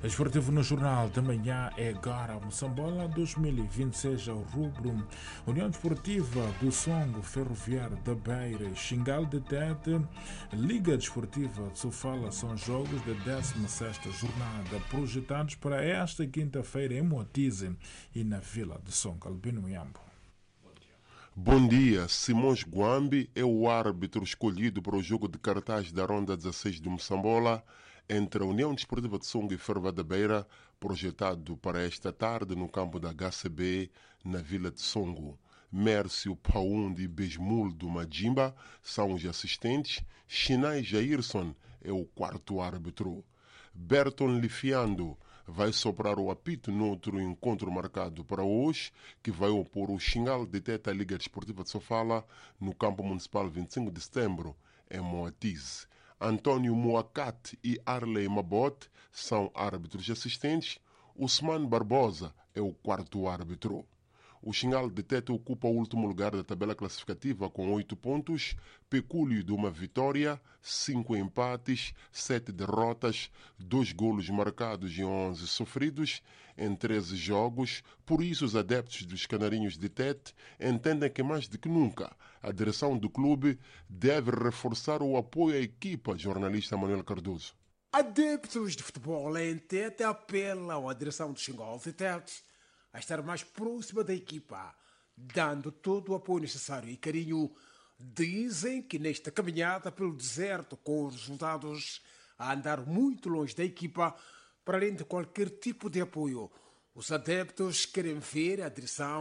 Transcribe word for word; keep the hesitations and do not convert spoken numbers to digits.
Esportivo no Jornal da Manhã é agora Moçambola dois mil e vinte e seis ao rubro. União Desportiva do Songo, Ferroviário da Beira e Xingal de Tete. Liga Desportiva de Sofala são jogos da décima sexta jornada projetados para esta quinta-feira em Moatize e na Vila de Songo. Albino Yambo. Bom dia. Simões Guambi é o árbitro escolhido para o jogo de cartaz da Ronda dezasseis de Moçambola entre a União Desportiva de Songo e Ferroviária da Beira, projetado para esta tarde no campo da H C B, na Vila de Songo. Mércio Paundi e Besmuldo Majimba são os assistentes. Chinai Jairson é o quarto árbitro. Berton Lifiando vai soprar o apito no outro encontro marcado para hoje, que vai opor o Xingal de Tete à Liga Desportiva de Sofala no campo municipal vinte e cinco de setembro, em Moatize. Antônio Moacate e Arley Mabot são árbitros assistentes. Usman Barbosa é o quarto árbitro. O Xingal de Tete ocupa o último lugar da tabela classificativa com oito pontos, pecúlio de uma vitória, cinco empates, sete derrotas, dois golos marcados e onze sofridos em treze jogos. Por isso, os adeptos dos Canarinhos de Tete entendem que mais do que nunca a direção do clube deve reforçar o apoio à equipa. Jornalista Manuel Cardoso. Adeptos de futebol em Tete apelam à direção do Xingal de Tete a estar mais próxima da equipa, dando todo o apoio necessário e carinho. Dizem que nesta caminhada pelo deserto, com os resultados a andar muito longe da equipa, para além de qualquer tipo de apoio, os adeptos querem ver a direção